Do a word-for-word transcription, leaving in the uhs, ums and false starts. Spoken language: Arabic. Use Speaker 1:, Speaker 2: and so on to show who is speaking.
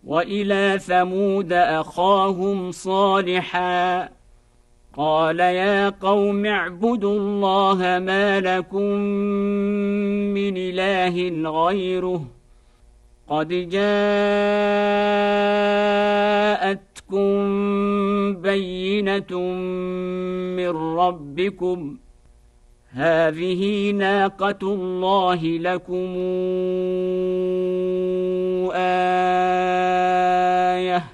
Speaker 1: وإلى ثمود أخاهم صالحا قال يا قوم اعبدوا الله ما لكم من إله غيره قد جاءتكم بينة من ربكم هذه ناقة الله لكم آية